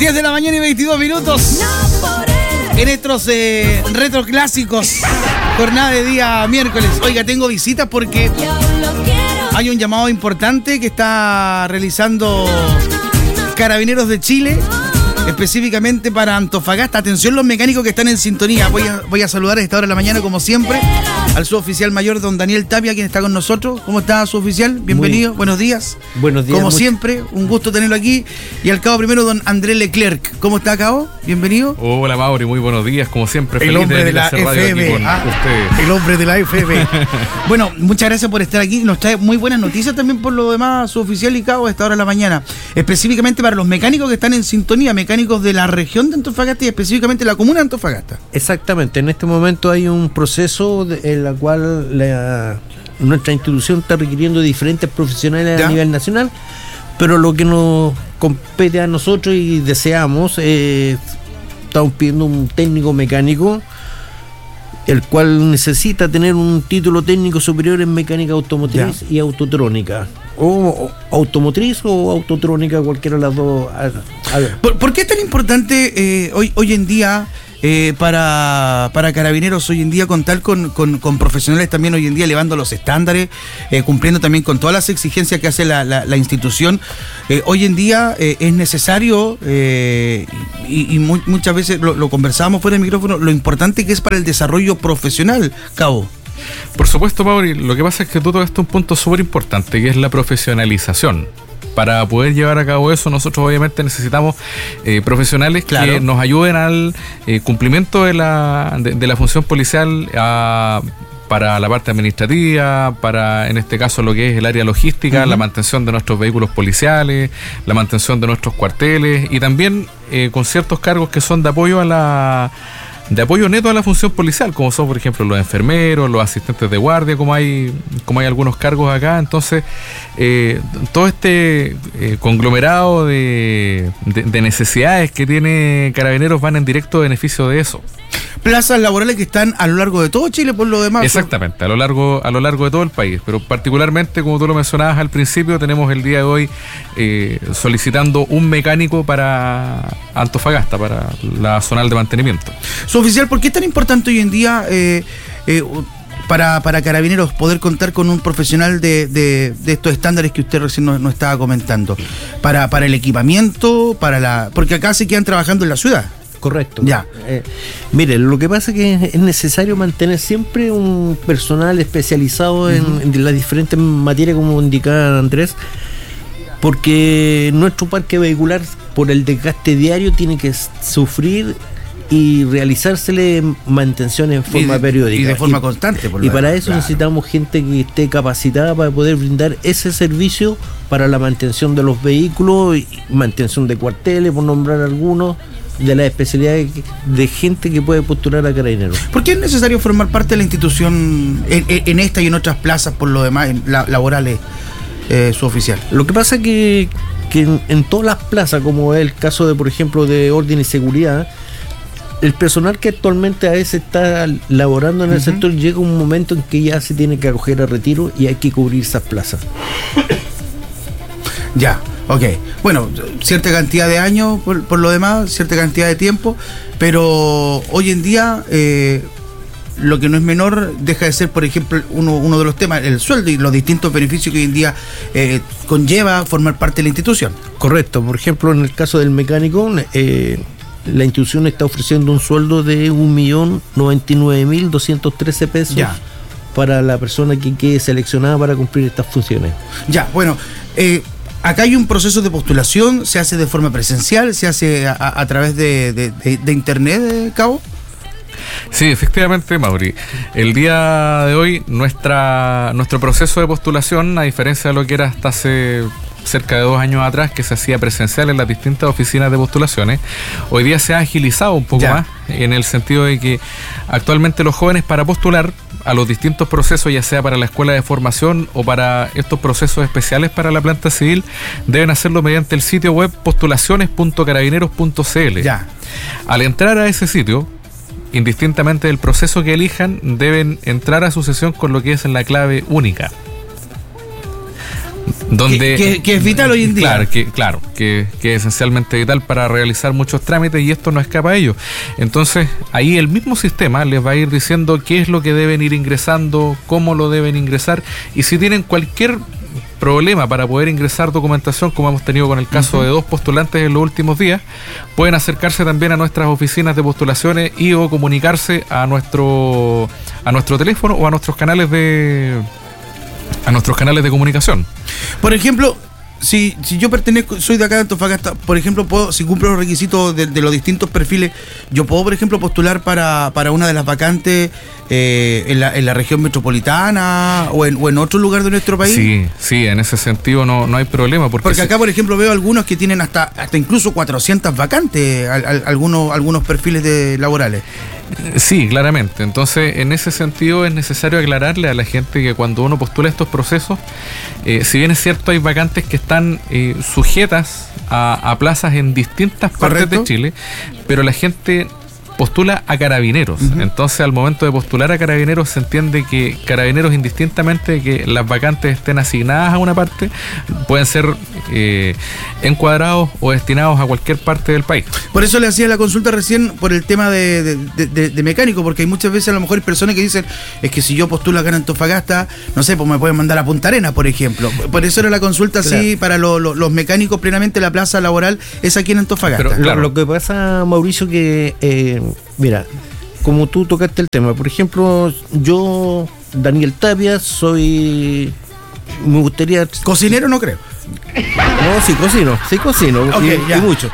10 de la mañana y 22 minutos. En estos retro clásicos. Jornada de día miércoles. Oiga, tengo visitas porque hay un llamado importante que está realizando Carabineros de Chile, específicamente para Antofagasta. Atención los mecánicos que están en sintonía. Voy a saludar a esta hora de la mañana, como siempre, al suboficial mayor, don Daniel Tapia, quien está con nosotros. ¿Cómo está, suboficial? Bienvenido, buenos días. Buenos días. Como siempre, un gusto tenerlo aquí. Y al cabo primero, don Andrés Leclerc. ¿Cómo está, cabo? Bienvenido. Hola, Mauri, muy buenos días. Como siempre, el hombre de la FM. El hombre de la FM. Bueno, muchas gracias por estar aquí. Nos trae muy buenas noticias también por lo demás, suboficial y cabo, a esta hora de la mañana. Específicamente para los mecánicos que están en sintonía, mecánicos de la región de Antofagasta y específicamente la comuna de Antofagasta. Exactamente, en este momento hay un proceso en la cual nuestra institución está requiriendo diferentes profesionales a nivel nacional, pero lo que nos compete a nosotros y deseamos, estamos pidiendo un técnico mecánico, el cual necesita tener un título técnico superior en mecánica automotriz y autotrónica. O automotriz o autotrónica, cualquiera de las dos. ¿Por qué es tan importante hoy en día para Carabineros hoy en día contar con profesionales también hoy en día elevando los estándares, cumpliendo también con todas las exigencias que hace la institución? Hoy en día es necesario, y muchas veces lo conversábamos fuera del micrófono, lo importante que es para el desarrollo profesional, cabo. Por supuesto, Mauri, lo que pasa es que tú tocaste un punto súper importante, que es la profesionalización. Para poder llevar a cabo eso, nosotros obviamente necesitamos profesionales que nos ayuden al cumplimiento de la función policial, para la parte administrativa, para en este caso lo que es el área logística, la mantención de nuestros vehículos policiales, la mantención de nuestros cuarteles y también con ciertos cargos que son de apoyo neto a la función policial, como son por ejemplo los enfermeros, los asistentes de guardia, como hay algunos cargos acá. Entonces todo este conglomerado de necesidades que tiene Carabineros van en directo beneficio de eso. Plazas laborales que están a lo largo de todo Chile, por lo demás. Exactamente, a lo largo de todo el país, pero particularmente, como tú lo mencionabas al principio, tenemos el día de hoy solicitando un mecánico para Antofagasta, para la zonal de mantenimiento. Suboficial, ¿por qué es tan importante hoy en día para Carabineros poder contar con un profesional de estos estándares que usted recién nos estaba comentando? Para el equipamiento, porque acá se quedan trabajando en la ciudad. Correcto. Ya. Mire, lo que pasa es que es necesario mantener siempre un personal especializado en las diferentes materias, como indicaba Andrés, porque nuestro parque vehicular, por el desgaste diario, tiene que sufrir y realizársele mantención en forma periódica. Y de forma constante. Y para eso necesitamos gente que esté capacitada para poder brindar ese servicio para la mantención de los vehículos, y mantención de cuarteles, por nombrar algunos, de las especialidades de gente que puede postular a Carabineros. ¿Por qué es necesario formar parte de la institución en esta y en otras plazas, por lo demás, laborales, suboficial? Lo que pasa es que en todas las plazas, como es el caso de, por ejemplo, de orden y seguridad, el personal que actualmente a veces está laborando en el sector, llega un momento en que ya se tiene que acoger a retiro y hay que cubrir esas plazas. Ya. Ok, bueno, cierta cantidad de años por lo demás, cierta cantidad de tiempo, pero hoy en día lo que no es menor deja de ser, por ejemplo, uno de los temas, el sueldo y los distintos beneficios que hoy en día conlleva formar parte de la institución. Correcto, por ejemplo, en el caso del mecánico, la institución está ofreciendo un sueldo de 1.099.213 pesos para la persona que quede seleccionada para cumplir estas funciones. Ya, bueno, acá hay un proceso de postulación, se hace de forma presencial, se hace a través de internet, Cabo. Sí, efectivamente, Mauri. El día de hoy nuestro proceso de postulación, a diferencia de lo que era hasta hace cerca de 2 años atrás, que se hacía presencial en las distintas oficinas de postulaciones, hoy día se ha agilizado un poco más, en el sentido de que actualmente los jóvenes, para postular a los distintos procesos, ya sea para la escuela de formación o para estos procesos especiales para la planta civil, deben hacerlo mediante el sitio web postulaciones.carabineros.cl. Al entrar a ese sitio, indistintamente del proceso que elijan, deben entrar a su sesión con lo que es en la clave única. donde que es vital hoy en día. Claro, que es esencialmente vital para realizar muchos trámites, y esto no escapa a ello. Entonces, ahí el mismo sistema les va a ir diciendo qué es lo que deben ir ingresando, cómo lo deben ingresar, y si tienen cualquier problema para poder ingresar documentación, como hemos tenido con el caso de 2 postulantes en los últimos días, pueden acercarse también a nuestras oficinas de postulaciones y o comunicarse a nuestro teléfono o a nuestros canales de comunicación. Por ejemplo, si yo soy de acá de Antofagasta, por ejemplo, si cumplo los requisitos de los distintos perfiles, yo puedo, por ejemplo, postular para una de las vacantes en la región metropolitana o en otro lugar de nuestro país. Sí, en ese sentido no hay problema. Porque acá, por ejemplo, veo algunos que tienen hasta incluso 400 vacantes, algunos perfiles laborales. Sí, claramente. Entonces, en ese sentido es necesario aclararle a la gente que cuando uno postula estos procesos, si bien es cierto, hay vacantes que están sujetas a plazas en distintas partes de Chile, pero la gente postula a Carabineros. Entonces, al momento de postular a Carabineros, se entiende que Carabineros, indistintamente de que las vacantes estén asignadas a una parte, pueden ser encuadrados o destinados a cualquier parte del país. Por eso le hacía la consulta recién por el tema de mecánico, porque hay muchas veces a lo mejor personas que dicen, es que si yo postulo acá en Antofagasta, no sé, pues me pueden mandar a Punta Arenas, por ejemplo. Por eso era la consulta, claro. Sí, para los mecánicos, plenamente la plaza laboral es aquí en Antofagasta. Pero claro, lo que pasa, Mauricio, que mira, como tú tocaste el tema, por ejemplo, yo, Daniel Tapia, me gustaría... ¿Cocinero? No creo. No, sí cocino, okay, y mucho.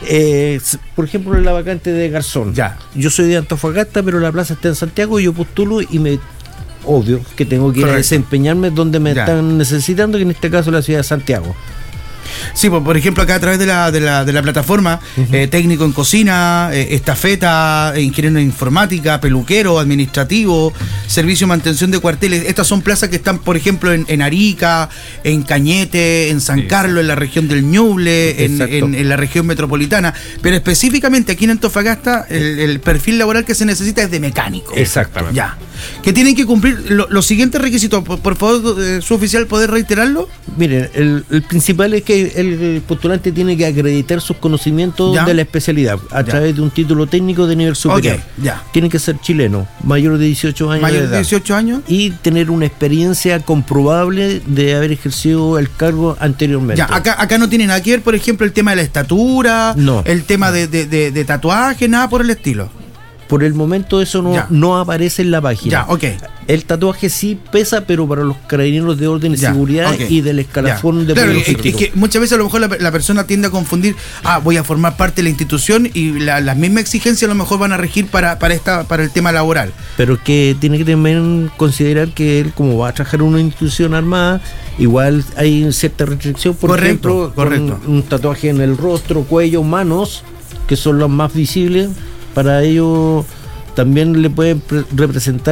Por ejemplo, en la vacante de garzón. Ya. Yo soy de Antofagasta, pero la plaza está en Santiago y yo postulo y obvio que tengo que ir a desempeñarme donde me están necesitando, que en este caso la ciudad de Santiago. Sí, por ejemplo, acá a través de la plataforma, técnico en cocina, estafeta, ingeniero en informática, peluquero, administrativo, servicio de mantención de cuarteles. Estas son plazas que están, por ejemplo, en Arica, en Cañete, en San Carlos, en la región del Ñuble, en la región metropolitana. Pero específicamente aquí en Antofagasta, el perfil laboral que se necesita es de mecánico. Exactamente. Ya. Que tienen que cumplir los siguientes requisitos. Por favor, su oficial, ¿poder reiterarlo? Miren, el principal es que el postulante tiene que acreditar sus conocimientos de la especialidad a través de un título técnico de nivel superior. Tiene que ser chileno, mayor de 18 años. Mayor de 18 años. Y tener una experiencia comprobable de haber ejercido el cargo anteriormente. Acá no tiene nada que ver, por ejemplo, el tema de la estatura, el tema de tatuaje, nada por el estilo. Por el momento eso no aparece en la página. El tatuaje sí pesa, pero para los carabineros de orden y seguridad y del escalafón de es que muchas veces a lo mejor la persona tiende a confundir, voy a formar parte de la institución y las mismas exigencias a lo mejor van a regir para el tema laboral. Pero que tiene que también considerar que él, como va a trabajar en una institución armada, igual hay cierta restricción, por ejemplo, un tatuaje en el rostro, cuello, manos, que son los más visibles. Para ello también le puede representar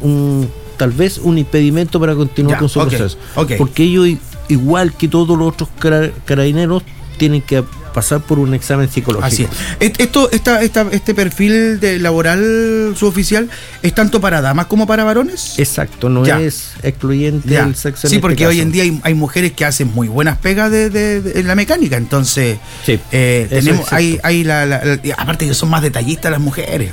tal vez un impedimento para continuar con su proceso. Porque ellos, igual que todos los otros carabineros, tienen que pasar por un examen psicológico. Así es. Este perfil laboral suboficial es tanto para damas como para varones. Exacto, no es excluyente el sexo. Sí, porque hoy en día hay mujeres que hacen muy buenas pegas en la mecánica, entonces tenemos aparte que son más detallistas las mujeres.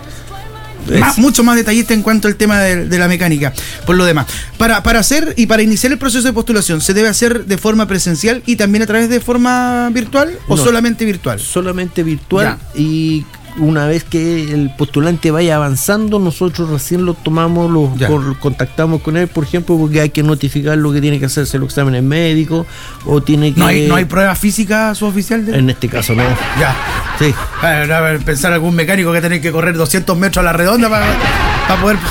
Mucho más detallista en cuanto al tema de la mecánica. Por lo demás, para hacer y para iniciar el proceso de postulación, ¿se debe hacer de forma presencial y también a través de forma virtual o solamente virtual? Solamente virtual. Y una vez que el postulante vaya avanzando, nosotros recién lo tomamos, contactamos con él, por ejemplo, porque hay que notificar lo que tiene que hacerse los exámenes médicos o tiene que... ¿No hay prueba física suboficial? En este caso no. Sí. A ver, pensar algún mecánico que tiene que correr 200 metros a la redonda para poder...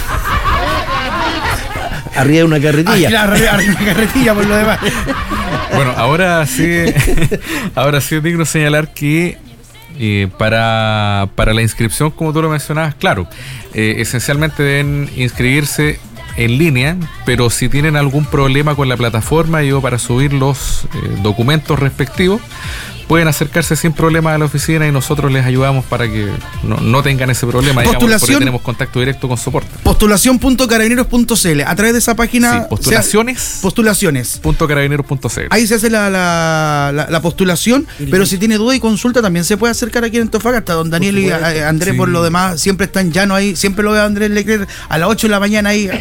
Arriba de una carretilla. Arriba de una carretilla, por lo demás. Bueno, ahora sí es digno señalar que para la inscripción, como tú lo mencionabas, claro, esencialmente deben inscribirse en línea, pero si tienen algún problema con la plataforma para subir los documentos respectivos, pueden acercarse sin problema a la oficina y nosotros les ayudamos para que no tengan ese problema, digamos, porque tenemos contacto directo con soporte. Postulación.carabineros.cl. A través de esa página. Sí, postulaciones.carabineros.cl. Ahí se hace la postulación, pero si tiene duda y consulta también se puede acercar aquí en Antofagasta. Don Daniel y Andrés, por lo demás, siempre están llanos ahí. Siempre lo veo a Andrés Leclerc a las 8 de la mañana ahí.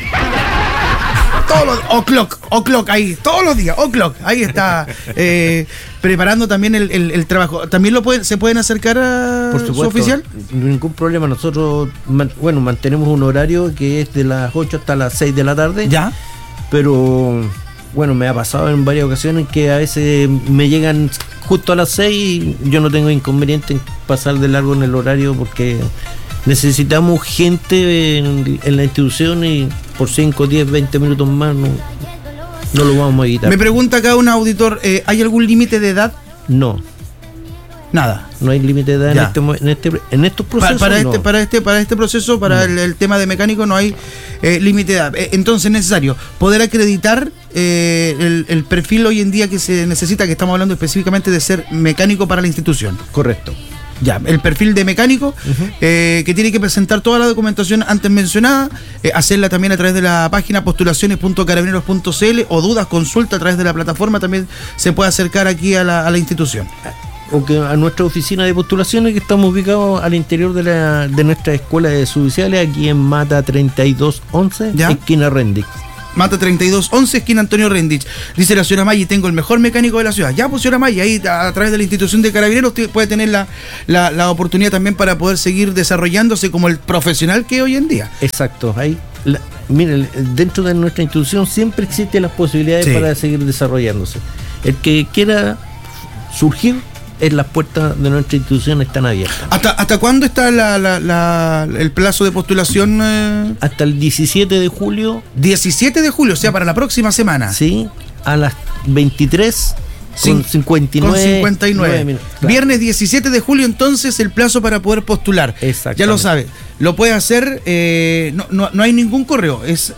Todos los o'clock ahí, todos los días, o'clock, ahí está preparando también el trabajo. ¿También se pueden acercar a por supuesto, su oficial? Ningún problema, nosotros mantenemos un horario que es de las 8 hasta las 6 de la tarde. Ya. Pero bueno, me ha pasado en varias ocasiones que a veces me llegan justo a las 6 y yo no tengo inconveniente en pasar de largo en el horario porque necesitamos gente en la institución y por 5, 10, 20 minutos más no lo vamos a evitar. Me pregunta acá un auditor, ¿hay algún límite de edad? No. Nada. No hay límite de edad en estos procesos. Para este proceso, para el tema de mecánico no hay límite de edad. Entonces es necesario poder acreditar el perfil hoy en día que se necesita, que estamos hablando específicamente de ser mecánico para la institución. Correcto. Ya, el perfil de mecánico, que tiene que presentar toda la documentación antes mencionada, hacerla también a través de la página postulaciones.carabineros.cl o dudas, consulta a través de la plataforma, también se puede acercar aquí a la institución. O que a nuestra oficina de postulaciones, que estamos ubicados al interior de nuestra escuela de suboficiales, aquí en Mata 3211, esquina Rendix. Mata 3211, esquina Antonio Rendich. Dice la señora Maggi, tengo el mejor mecánico de la ciudad. Ya, pues señora Maggi, ahí a través de la institución de Carabineros puede tener la oportunidad también para poder seguir desarrollándose como el profesional que es hoy en día. Exacto, ahí miren, dentro de nuestra institución siempre existen las posibilidades para seguir desarrollándose. El que quiera surgir, las puertas de nuestra institución están abiertas. ¿Hasta cuándo está el plazo de postulación? Hasta el 17 de julio. 17 de julio, o sea, para la próxima semana. Sí, a las 23 con 59 minutos. Claro. Viernes 17 de julio, entonces, el plazo para poder postular. Exacto. Ya lo sabe. Lo puede hacer, no hay ningún correo, es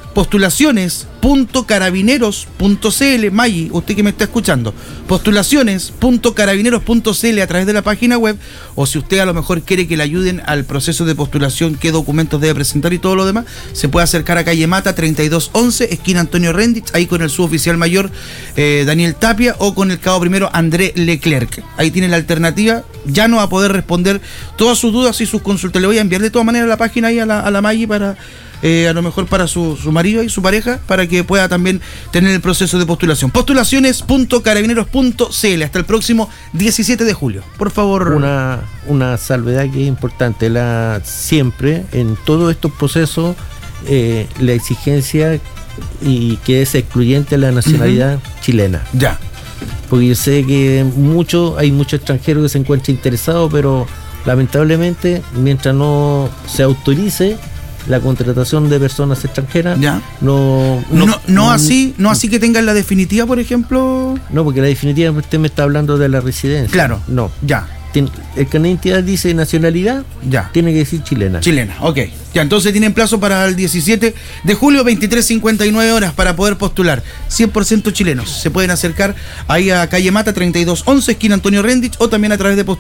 postulaciones.carabineros.cl. Maggi, usted que me está escuchando, postulaciones.carabineros.cl a través de la página web, o si usted a lo mejor quiere que le ayuden al proceso de postulación, qué documentos debe presentar y todo lo demás, se puede acercar a calle Mata 3211, esquina Antonio Rendich, ahí con el suboficial mayor Daniel Tapia o con el cabo primero Andrés Leclerc. Ahí tiene la alternativa, ya no va a poder responder todas sus dudas y sus consultas. Le voy a enviar de todas maneras la página ahí a la Maggi para a lo mejor para su marido y su pareja, para que pueda también tener el proceso de postulación. Postulaciones.carabineros.cl hasta el próximo 17 de julio. Por favor. Una salvedad que es importante, siempre en todos estos procesos la exigencia y que es excluyente la nacionalidad chilena. Ya. Porque yo sé que hay muchos extranjeros que se encuentran interesados, pero lamentablemente, mientras no se autorice la contratación de personas extranjeras, no así que tengan la definitiva, por ejemplo. No, porque la definitiva usted me está hablando de la residencia. Claro. No. Ya. El carnet de identidad dice nacionalidad, tiene que decir chilena. Chilena, ok. Ya, entonces tienen plazo para el 17 de julio, 23:59 horas para poder postular. 100% chilenos. Se pueden acercar ahí a calle Mata 3211, esquina Antonio Rendich, o también a través de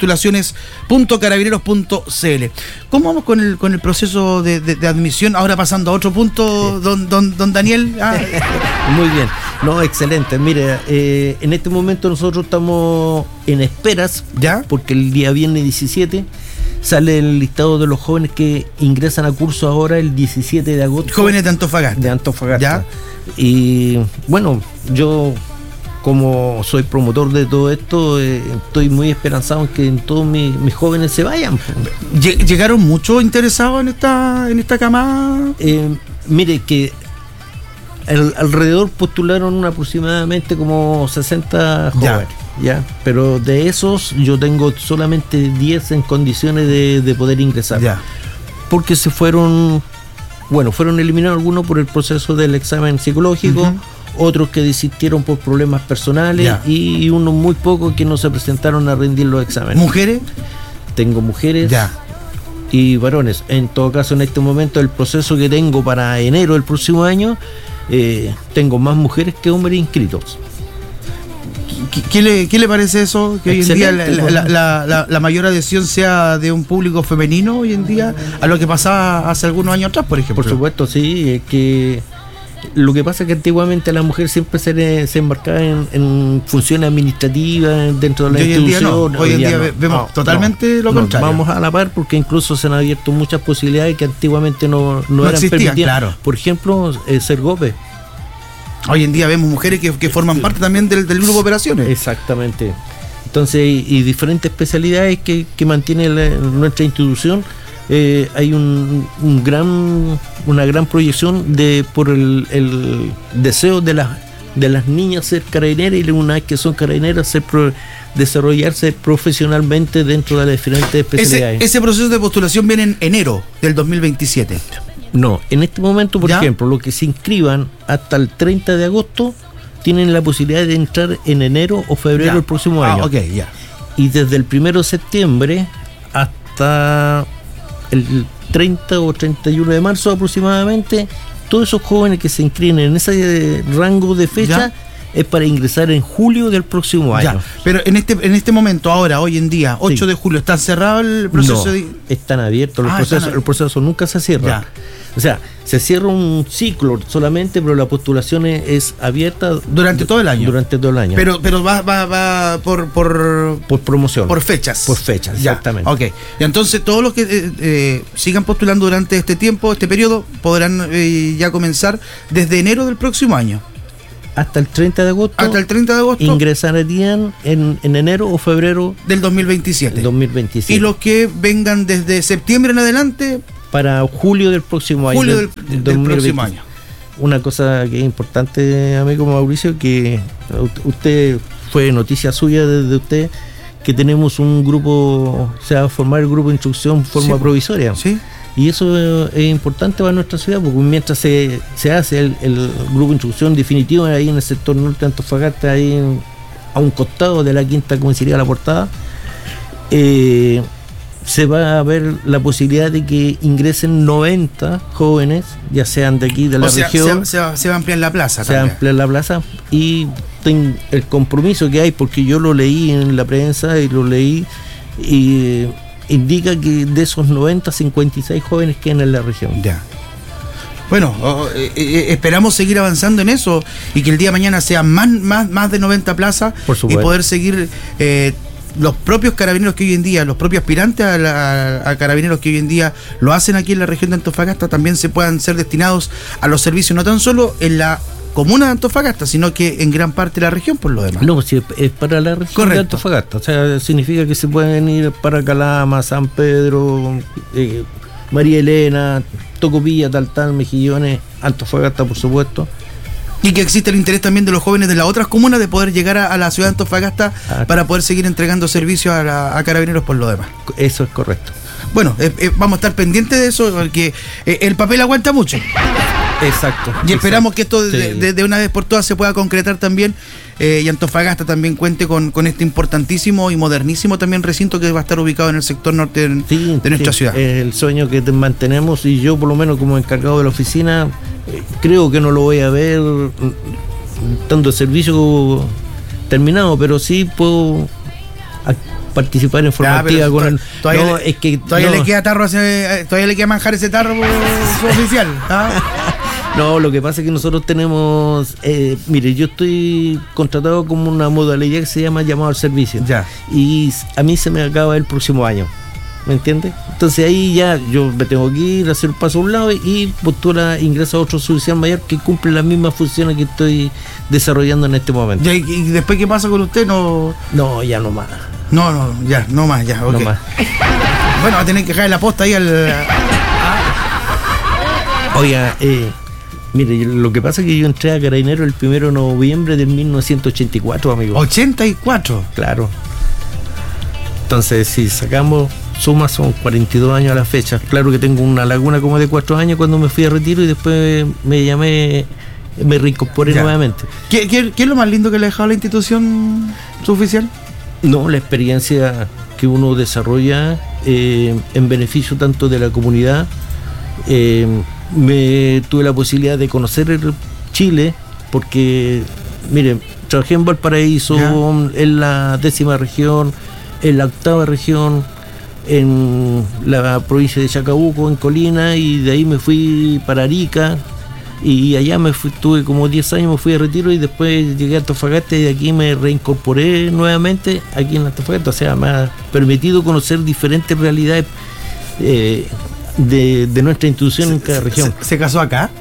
postulaciones.carabineros.cl. ¿Cómo vamos con el proceso de admisión? Ahora pasando a otro punto, don Daniel. Muy bien. No, excelente. Mire, en este momento nosotros estamos en esperas, porque el día viernes 17 sale el listado de los jóvenes que ingresan a curso ahora el 17 de agosto. Jóvenes de Antofagasta. De Antofagasta. Y bueno, yo como soy promotor de todo esto, estoy muy esperanzado en que todos mis jóvenes se vayan. ¿Llegaron muchos interesados en esta camada? Mire que alrededor postularon aproximadamente como 60 jóvenes. Ya, pero de esos yo tengo solamente 10 en condiciones de poder ingresar. Porque fueron eliminados algunos por el proceso del examen psicológico, otros que desistieron por problemas personales y unos muy pocos que no se presentaron a rendir los exámenes. ¿Mujeres? Tengo mujeres y varones. En todo caso, en este momento, el proceso que tengo para enero del próximo año, tengo más mujeres que hombres inscritos. ¿Qué le parece eso? Que hoy en día la mayor adhesión sea de un público femenino hoy en día a lo que pasaba hace algunos años atrás, por ejemplo. Por supuesto, sí, es que lo que pasa es que antiguamente la mujer siempre se embarcaba en funciones administrativas dentro de la institución. Hoy en día vemos totalmente lo contrario. Vamos a la par porque incluso se han abierto muchas posibilidades que antiguamente no eran existían, claro. Por ejemplo, ser GOPE. Hoy en día vemos mujeres que forman parte también del grupo de operaciones. Exactamente. Entonces, y diferentes especialidades que mantiene nuestra institución. Hay una gran proyección por el deseo de las niñas ser carabineras, y una vez que son carabineras desarrollarse profesionalmente dentro de las diferentes especialidades. Ese proceso de postulación viene en enero del 2027. No, en este momento, por ejemplo, los que se inscriban hasta el 30 de agosto tienen la posibilidad de entrar en enero o febrero del próximo año. Okay, ya. Y desde el 1 de septiembre hasta el 30 o 31 de marzo aproximadamente, todos esos jóvenes que se inscriben en ese rango de fecha es para ingresar en julio del próximo año. Pero en este momento, ahora, hoy en día, 8 de julio, ¿está cerrado el proceso? No, están abiertos los procesos. El proceso nunca se cierra. O sea, se cierra un ciclo solamente, pero la postulación es abierta durante todo el año. Durante todo el año. Pero va por promoción. Por fechas. Por fechas, exactamente. Ok. Y entonces todos los que sigan postulando durante este tiempo, este periodo, podrán ya comenzar desde enero del próximo año. Hasta el 30 de agosto. Hasta el 30 de agosto. Ingresarían en enero o febrero del 2027. 2027. Y los que vengan desde septiembre en adelante, para julio del próximo año. Julio del próximo año. Una cosa que es importante, amigo Mauricio, que usted fue noticia suya desde usted, que tenemos un grupo, se va a formar el grupo de instrucción en forma provisoria. Sí. Y eso es importante para nuestra ciudad, porque mientras se hace el grupo de instrucción definitivo ahí en el sector norte de Antofagasta, ahí a un costado de la quinta comisaría La Portada, se va a ver la posibilidad de que ingresen 90 jóvenes, ya sean de aquí, de la región. Se va a ampliar la plaza. Se va a ampliar la plaza, y el compromiso que hay, porque yo lo leí en la prensa y lo leí, y indica que de esos 90, 56 jóvenes quedan en la región. Ya. Bueno, esperamos seguir avanzando en eso y que el día de mañana sean más de 90 plazas, y poder seguir los propios carabineros que hoy en día, los propios aspirantes a carabineros que hoy en día lo hacen aquí en la región de Antofagasta, también se puedan ser destinados a los servicios, no tan solo en la comuna de Antofagasta, sino que en gran parte de la región por lo demás. No, si es para la región de Antofagasta, o sea, significa que se pueden ir para Calama, San Pedro, María Elena, Tocopilla, Taltal, Mejillones, Antofagasta, por supuesto. Y que existe el interés también de los jóvenes de las otras comunas de poder llegar a la ciudad de Antofagasta para poder seguir entregando servicios a carabineros por lo demás. Eso es correcto. Bueno, vamos a estar pendientes de eso, porque el papel aguanta mucho. Exacto. Y esperamos que esto de una vez por todas se pueda concretar también, y Antofagasta también cuente con este importantísimo y modernísimo también recinto que va a estar ubicado en el sector norte de nuestra ciudad. Es el sueño que mantenemos, y yo por lo menos como encargado de la oficina creo que no lo voy a ver tanto el servicio terminado, pero sí puedo participar en forma activa con todavía le queda tarro todavía le queda manjar ese tarro su oficial. No, lo que pasa es que nosotros tenemos, mire, yo estoy contratado como una modalidad que se llama llamado al servicio. Y a mí se me acaba el próximo año, ¿me entiendes? Entonces ahí ya yo me tengo que ir, hacer un paso a un lado y ingresa a otro oficial mayor que cumple las mismas funciones que estoy desarrollando en este momento. ¿Y después qué pasa con usted? No, ya no más. No más, okay. No más. Bueno, va a tener que dejar la posta ahí Oiga, mire, lo que pasa es que yo entré a Carabinero el 1 de noviembre de 1984, amigo. ¿84? Claro. Entonces, si sacamos sumas, son 42 años a la fecha. Claro que tengo una laguna como de 4 años cuando me fui a retiro, y después me reincorporé nuevamente. ¿Qué es lo más lindo que le ha dejado la institución suboficial? No, la experiencia que uno desarrolla en beneficio tanto de la comunidad. Tuve la posibilidad de conocer Chile, porque, miren, trabajé en Valparaíso, en la 10ª región, en la 8ª región, en la provincia de Chacabuco, en Colina, y de ahí me fui para Arica, y allá tuve como 10 años, me fui de retiro y después llegué a Antofagasta y de aquí me reincorporé nuevamente aquí en Antofagasta. O sea, me ha permitido conocer diferentes realidades de nuestra institución en cada región. ¿Se casó acá?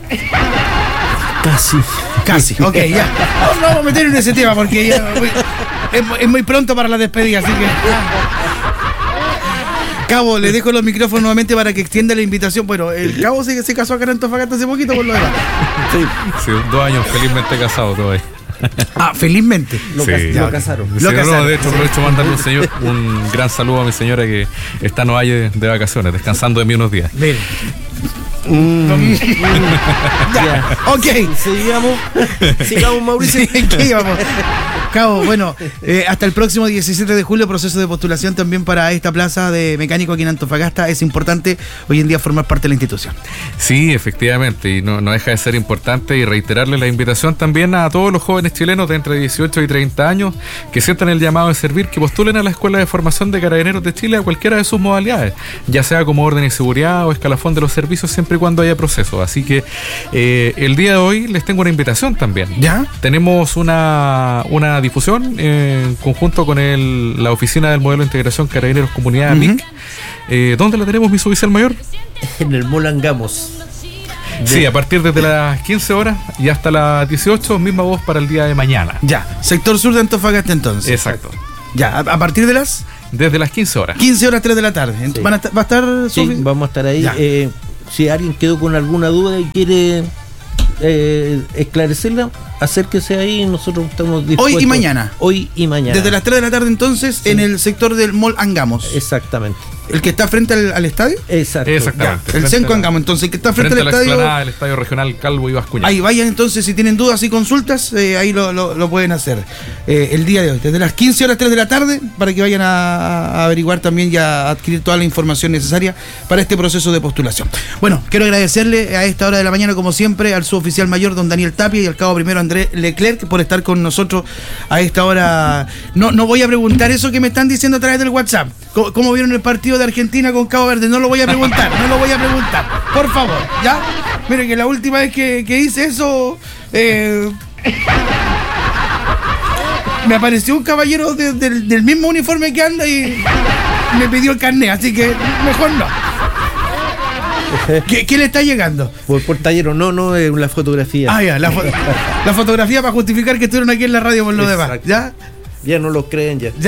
Casi, ok, ya. No vamos a meter en ese tema porque ya es muy pronto para la despedida, así que... Cabo, le dejo los micrófonos nuevamente para que extienda la invitación. Bueno, el Cabo se casó acá en Antofagasta hace poquito, por lo demás. Sí, 2 años felizmente casado todavía. Felizmente. Lo casaron. Sí, de hecho, aprovecho mandarle un gran saludo a mi señora que está en Ovalle de vacaciones, descansando de mí unos días. Miren. Ok. Sigamos, Mauricio. ¿Qué íbamos? Cabo, bueno, hasta el próximo 17 de julio, proceso de postulación también para esta plaza de mecánico aquí en Antofagasta. Es importante hoy en día formar parte de la institución. Sí, efectivamente, y no deja de ser importante, y reiterarle la invitación también a todos los jóvenes chilenos de entre 18 y 30 años que sientan el llamado de servir, que postulen a la Escuela de Formación de Carabineros de Chile a cualquiera de sus modalidades, ya sea como orden y seguridad o escalafón de los servicios, siempre y cuando haya proceso. Así que el día de hoy les tengo una invitación también. ¿Ya? Tenemos una difusión en conjunto con la Oficina del Modelo de Integración Carabineros Comunidad MIC. ¿Dónde la tenemos, mi suboficial mayor? En el Mall Angamos. Sí, a partir desde las 15 horas y hasta las 18, misma voz para el día de mañana. Ya, sector sur de Antofagasta entonces. Exacto. Ya, a partir de las... Desde las 15 horas. 15 horas, 3 de la tarde. Sí. ¿Va a estar, Sofi? Sí, vamos a estar ahí. Si alguien quedó con alguna duda y quiere esclarecerla, acérquese ahí, nosotros estamos dispuestos. Hoy y mañana. Hoy y mañana. Desde las 3 de la tarde entonces, en el sector del Mall Angamos. Exactamente. ¿El que está frente al estadio? Exacto. Exactamente. Ya, el Senco Angamos, entonces, el que está frente al estadio. Frente a la explanada del Estadio Regional Calvo y Bascuñán. Ahí vayan entonces, si tienen dudas y consultas, ahí lo pueden hacer. El día de hoy, desde las 15 horas 3 de la tarde, para que vayan a averiguar también y a adquirir toda la información necesaria para este proceso de postulación. Bueno, quiero agradecerle a esta hora de la mañana, como siempre, al suboficial mayor, don Daniel Tapia, y al cabo primero, Andrés Leclerc, por estar con nosotros a esta hora. No voy a preguntar eso que me están diciendo a través del WhatsApp. ¿Cómo vieron el partido de Argentina con Cabo Verde? No lo voy a preguntar, por favor, ¿ya? Miren que la última vez que hice eso, me apareció un caballero del mismo uniforme que anda y me pidió el carnet, así que mejor no. ¿Qué le está llegando? Por taller, no, es la fotografía. Ya, la fotografía para justificar que estuvieron aquí en la radio por lo demás, ¿ya? Ya no lo creen ya.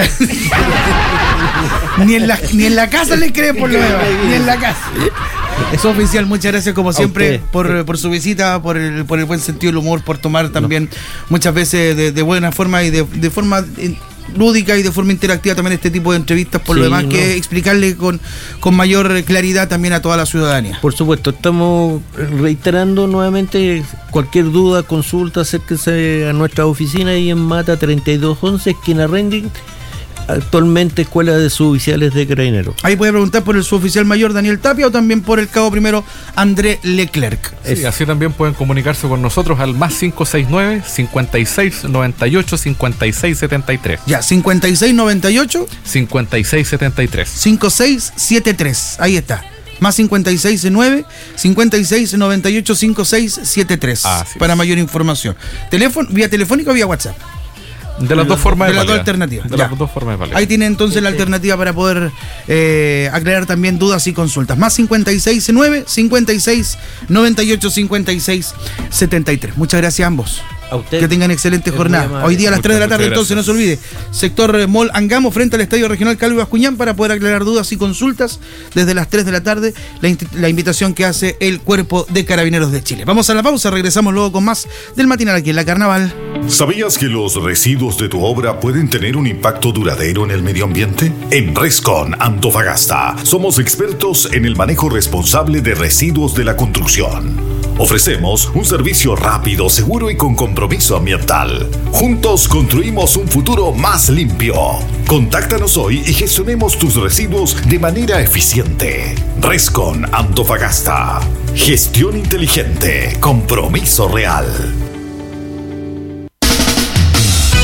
Ni en la casa le creen por lo demás. Ni en la casa. Es oficial, muchas gracias como siempre por su visita, por el buen sentido del humor, por tomar también muchas veces de buena forma y de forma lúdica y de forma interactiva también este tipo de entrevistas, por lo demás que explicarle con mayor claridad también a toda la ciudadanía. Por supuesto, estamos reiterando nuevamente cualquier duda, consulta, acérquese a nuestra oficina y en Mata 3211, esquina Rending, actualmente Escuela de Suboficiales de Carabineros. Ahí puede preguntar por el suboficial mayor Daniel Tapia o también por el cabo primero Andrés Leclerc. Sí, así también pueden comunicarse con nosotros al más 569 56 98 56 73. Ya, 56 98 56 73 5673. Ahí está. Más 569 56 98 5673. Para mayor información. ¿Vía telefónica o vía WhatsApp? De las dos formas de las dos alternativas. De las dos formas de validez. Ahí tiene entonces la alternativa para poder aclarar también dudas y consultas. Más 569 56 98 56 73. Muchas gracias a ambos. A usted. Que tengan excelente jornada. Hoy día a las 3 de la tarde, entonces no se olvide. Sector Mall Angamos, frente al Estadio Regional Calvo y Bascuñán, para poder aclarar dudas y consultas desde las 3 de la tarde. La invitación que hace el Cuerpo de Carabineros de Chile. Vamos a la pausa, regresamos luego con más del matinal aquí en la Carnaval. ¿Sabías que los residuos de tu obra pueden tener un impacto duradero en el medio ambiente? En Rescon Antofagasta somos expertos en el manejo responsable de residuos de la construcción. Ofrecemos un servicio rápido, seguro y con compromiso ambiental. Juntos construimos un futuro más limpio. Contáctanos hoy y gestionemos tus residuos de manera eficiente. Rescon Antofagasta. Gestión inteligente. Compromiso real.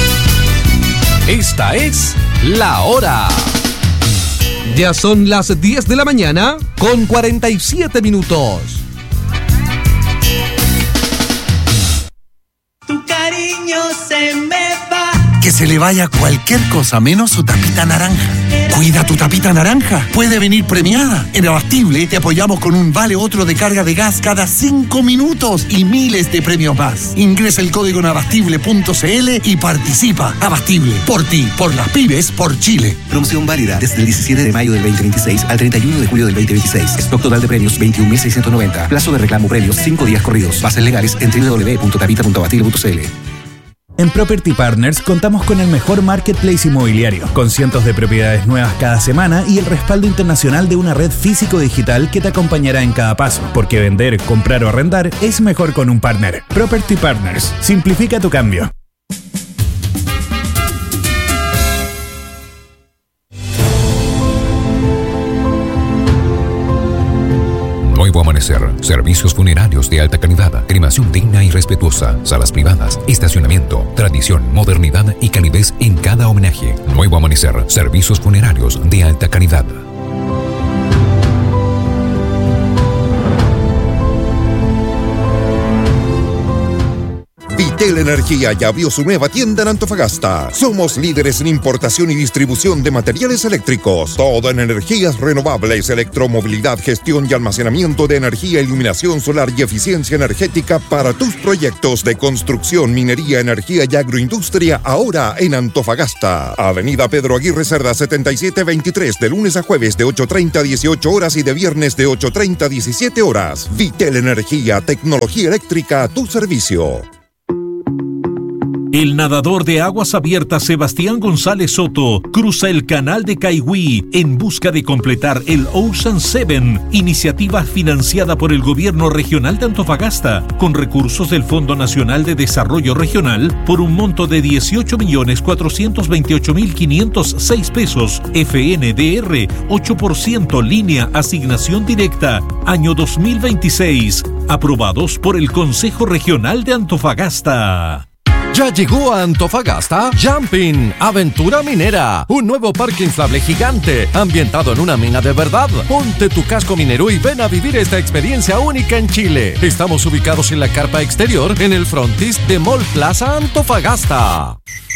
Esta es La Hora. Ya son las 10 de la mañana con 47 minutos. Tu cariño se me va. Que se le vaya cualquier cosa menos su tapita naranja. Cuida tu tapita naranja. Puede venir premiada. En Abastible te apoyamos con un vale otro de carga de gas cada 5 minutos y miles de premios más. Ingresa el código en abastible.cl y participa. Abastible. Por ti, por las pymes, por Chile. Promoción válida desde el 17 de mayo del 2026 al 31 de julio del 2026. Stock total de premios 21.690. Plazo de reclamo premios 5 días corridos. Bases legales en www.tapita.abastible.cl. En Property Partners contamos con el mejor marketplace inmobiliario, con cientos de propiedades nuevas cada semana y el respaldo internacional de una red físico-digital que te acompañará en cada paso, porque vender, comprar o arrendar es mejor con un partner. Property Partners, simplifica tu cambio. Nuevo Amanecer, servicios funerarios de alta calidad, cremación digna y respetuosa, salas privadas, estacionamiento, tradición, modernidad y calidez en cada homenaje. Nuevo Amanecer, servicios funerarios de alta calidad. Vitel Energía ya abrió su nueva tienda en Antofagasta. Somos líderes en importación y distribución de materiales eléctricos. Todo en energías renovables, electromovilidad, gestión y almacenamiento de energía, iluminación solar y eficiencia energética para tus proyectos de construcción, minería, energía y agroindustria, ahora en Antofagasta. Avenida Pedro Aguirre Cerda 7723, de lunes a jueves de 8:30 a 18 horas y de viernes de 8:30 a 17 horas. Vitel Energía, tecnología eléctrica a tu servicio. El nadador de aguas abiertas Sebastián González Soto cruza el canal de Caigüí en busca de completar el Ocean 7, iniciativa financiada por el gobierno regional de Antofagasta con recursos del Fondo Nacional de Desarrollo Regional por un monto de 18.428.506 pesos, FNDR 8%, línea asignación directa, año 2026, aprobados por el Consejo Regional de Antofagasta. Ya llegó a Antofagasta Jumping, aventura minera, un nuevo parque inflable gigante, ambientado en una mina de verdad. Ponte tu casco minero y ven a vivir esta experiencia única en Chile. Estamos ubicados en la carpa exterior, en el frontis de Mall Plaza Antofagasta.